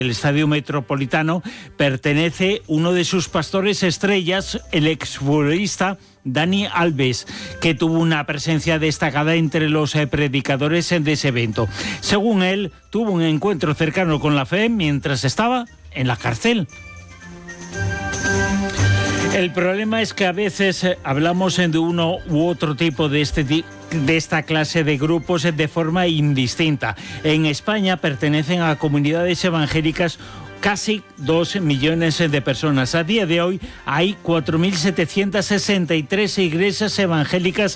El Estadio Metropolitano pertenece uno de sus pastores estrellas, el exfutbolista Dani Alves, que tuvo una presencia destacada entre los predicadores de ese evento. Según él, tuvo un encuentro cercano con la fe mientras estaba en la cárcel. El problema es que a veces hablamos de uno u otro tipo de esta clase de grupos de forma indistinta. En España pertenecen a comunidades evangélicas casi 2 millones de personas. A día de hoy hay 4.763 iglesias evangélicas